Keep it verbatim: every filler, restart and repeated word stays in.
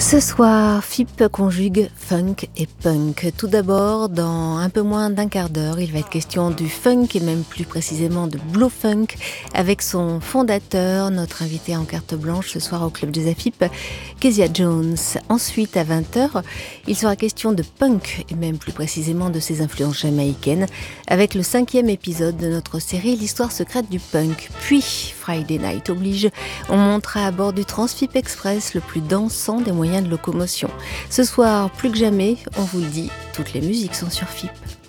Ce soir, F I P conjugue funk et punk. Tout d'abord, dans un peu moins d'un quart d'heure, il va être question du funk et même plus précisément de Blue Funk avec son fondateur, notre invité en carte blanche ce soir au Club des A F I P, Kezia Jones. Ensuite, à vingt heures, il sera question de punk et même plus précisément de ses influences jamaïcaines avec le cinquième épisode de notre série L'histoire secrète du punk. Puis, Friday Night oblige, on montera à bord du Transfip Express, le plus dansant des moyens de locomotion. Ce soir, plus que jamais, on vous le dit, toutes les musiques sont sur F I P.